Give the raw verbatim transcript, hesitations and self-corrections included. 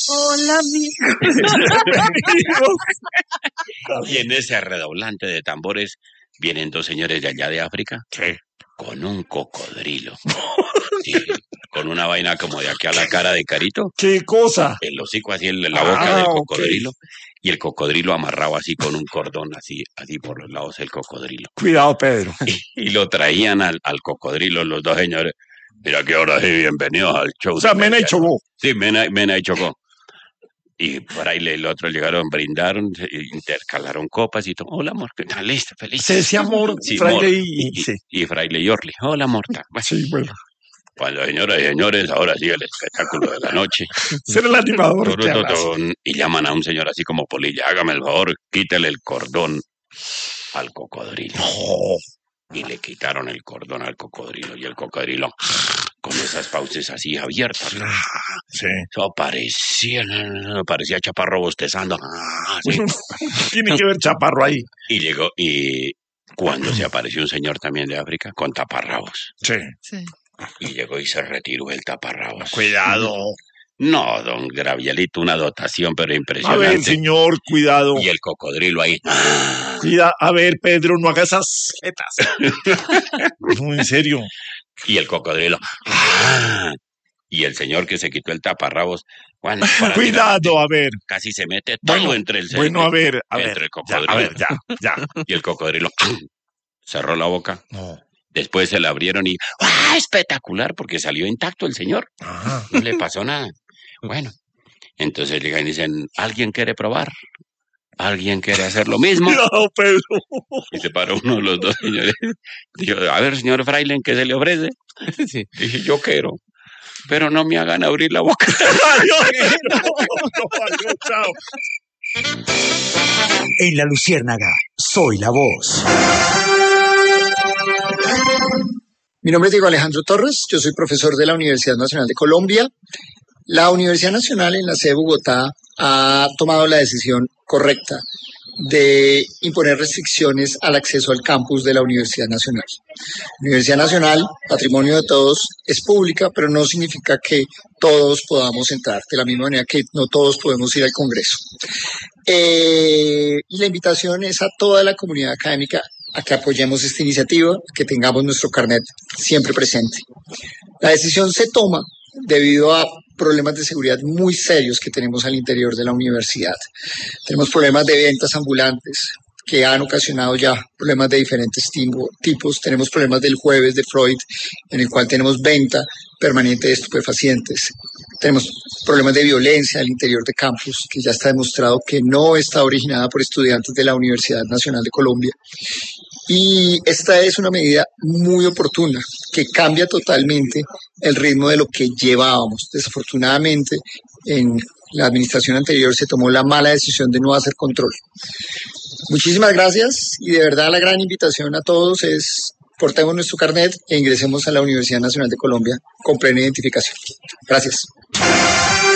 Hola, mi. Y en ese redoblante de tambores vienen dos señores de allá de África. Sí. Con un cocodrilo. Sí, con una vaina como de aquí a la cara de Carito. ¿Qué cosa? El hocico así en la boca ah, del cocodrilo. Okay. Y el cocodrilo amarrado así con un cordón así, así por los lados del cocodrilo. Cuidado, Pedro. Y, y lo traían al, al cocodrilo los dos señores. Mira que ahora sí, bienvenidos al show. O sea, Mena y Chocó. Sí, Mena, Mena y Chocó. Y Fraile y el otro llegaron, brindaron, intercalaron copas y todo. Hola, amor, listo, feliz. Se decía amor, sí, Fraile amor. y, y, sí. y Fraile y Orly. Hola, Morta. Bueno. Sí, bueno. Cuando, señoras y señores, ahora sí el espectáculo de la noche. Ser el animador. Todo, todo, y llaman a un señor así como Polilla, hágame el favor, quítale el cordón al cocodrilo. No. Y le quitaron el cordón al cocodrilo, y el cocodrilo, con esas fauces así abiertas, sí. Eso parecía, parecía Chaparro bostezando. Sí. Tiene que ver Chaparro ahí. Y llegó, y cuando se apareció un señor también de África con taparrabos. Sí. Sí. Y llegó y se retiró el taparrabos. Cuidado. No, don Gravielito, una dotación, pero impresionante. A ver, señor, cuidado. Y el cocodrilo ahí. Cuida, a ver, Pedro, no hagas esas jetas. No, en serio. Y el cocodrilo. Y el señor que se quitó el taparrabos. Bueno, cuidado, a ver. Casi se mete todo bueno, entre el Bueno, a ver, a entre ver. el cocodrilo. Ya, a ver, ya, ya. Y el cocodrilo cerró la boca. No. Después se la abrieron y ¡ah! Espectacular, porque salió intacto el señor. Ajá. No le pasó nada. Bueno, entonces llegan y dicen, ¿alguien quiere probar? ¿Alguien quiere hacer lo mismo? No, Pedro. Y se paró uno de los dos señores. Dijo, a ver, señor Fraile, ¿qué se le ofrece? Sí. Dije, yo quiero, pero no me hagan abrir la boca. no, no, chao. En La Luciérnaga, soy la voz. Mi nombre es Diego Alejandro Torres, yo soy profesor de la Universidad Nacional de Colombia. La Universidad Nacional en la sede de Bogotá ha tomado la decisión correcta de imponer restricciones al acceso al campus de la Universidad Nacional. La Universidad Nacional, patrimonio de todos, es pública, pero no significa que todos podamos entrar, de la misma manera que no todos podemos ir al Congreso. Eh, y la invitación es a toda la comunidad académica a que apoyemos esta iniciativa, que tengamos nuestro carnet siempre presente. La decisión se toma debido a problemas de seguridad muy serios que tenemos al interior de la universidad. Tenemos problemas de ventas ambulantes que han ocasionado ya problemas de diferentes tipos. Tenemos problemas del jueves de Freud, en el cual tenemos venta permanente de estupefacientes. Tenemos problemas de violencia al interior de campus, que ya está demostrado que no está originada por estudiantes de la Universidad Nacional de Colombia. Y esta es una medida muy oportuna que cambia totalmente el ritmo de lo que llevábamos. Desafortunadamente, en la administración anterior se tomó la mala decisión de no hacer control. Muchísimas gracias y de verdad la gran invitación a todos es portemos nuestro carnet e ingresemos a la Universidad Nacional de Colombia con plena identificación. Gracias.